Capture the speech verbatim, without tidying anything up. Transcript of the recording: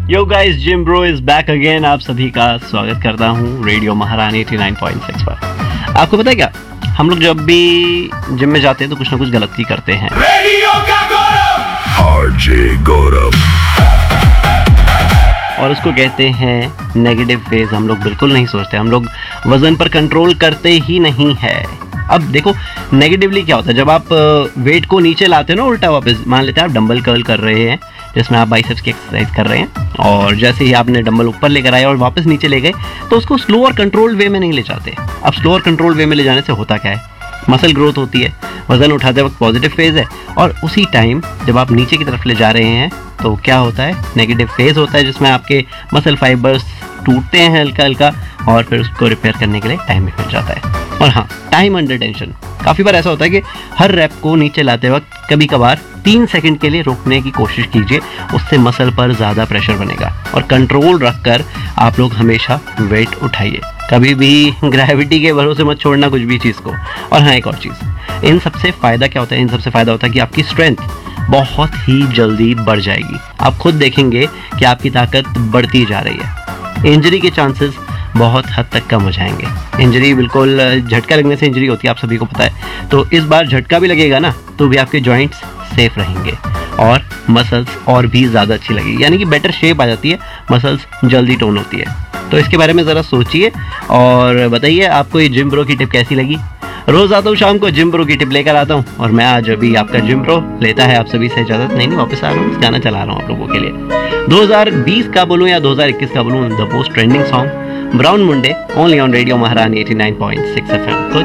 Yo guys, gym bro is back again. आप सभी का स्वागत करता हूँ रेडियो महारानी नवासी पॉइंट सिक्स पर। आपको पता है क्या, हम लोग जब भी जिम में जाते हैं तो कुछ ना कुछ गलती करते हैं। रेडियो का गौरव, आरजे गौरव, और उसको कहते हैं नेगेटिव फेज। हम लोग बिल्कुल नहीं सोचते, हम लोग वजन पर कंट्रोल करते ही नहीं है। अब देखो नेगेटिवली क्या होता है, जब आप वेट को नीचे लाते हो ना, उल्टा वापस मान लेते हैं आप डंबल कर्ल कर रहे हैं जिसमें आप बाइसेप्स की एक्सरसाइज कर रहे हैं, और जैसे ही आपने डंबल ऊपर लेकर आए और वापस नीचे ले गए तो उसको स्लो और कंट्रोल वे में नहीं ले जाते। अब स्लो और कंट्रोल वे में ले जाने से होता क्या है, मसल ग्रोथ होती है, वजन उठाते वक्त पॉजिटिव फेज है, और उसी टाइम जब आप नीचे की तरफ ले जा रहे हैं तो क्या होता है, नेगेटिव फेज होता है जिसमें आपके मसल फाइबर्स टूटते हैं हल्का हल्का, और फिर उसको रिपेयर करने के लिए टाइम भी मिल जाता है। और हाँ, टाइम अंडर टेंशन। काफ़ी बार ऐसा होता है कि हर रैप को नीचे लाते वक्त कभी कभार तीन सेकंड के लिए रोकने की कोशिश कीजिए, उससे मसल पर ज़्यादा प्रेशर बनेगा, और कंट्रोल रखकर आप लोग हमेशा वेट उठाइए। कभी भी ग्रेविटी के भरोसे मत छोड़ना कुछ भी चीज़ को। और हाँ, एक और चीज़, इन सबसे फ़ायदा क्या होता है, इन सबसे फ़ायदा होता है कि आपकी स्ट्रेंथ बहुत ही जल्दी बढ़ जाएगी। आप खुद देखेंगे कि आपकी ताकत बढ़ती जा रही है। इंजरी के चांसेस बहुत हद तक कम हो जाएंगे। इंजरी बिल्कुल झटका लगने से इंजरी होती है, आप सभी को पता है। तो इस बार झटका भी लगेगा ना, तो भी आपके जॉइंट्स सेफ रहेंगे और मसल्स और भी ज़्यादा अच्छी लगेगी, यानी कि बेटर शेप आ जाती है, मसल्स जल्दी टोन होती है। तो इसके बारे में ज़रा सोचिए और बताइए आपको ये जिम ब्रो की टिप कैसी लगी। रोज़ आता हूँ शाम को, जिम ब्रो की टिप लेकर आता हूँ, और मैं आज अभी आपका जिम ब्रो लेता है आप सभी से इजाज़त। नहीं नहीं वापस आ रहा हूँ, गाना चला रहा हूँ आप लोगों के लिए। दो हज़ार बीस का बोलूँ या दो हज़ार इक्कीस का बोलूँ, the most trending song brown Munde, only on radio महारानी eighty nine point six F M. तो